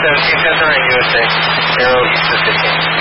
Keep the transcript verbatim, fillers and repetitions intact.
seventeen ten nine U S A, Aero East of fifteen.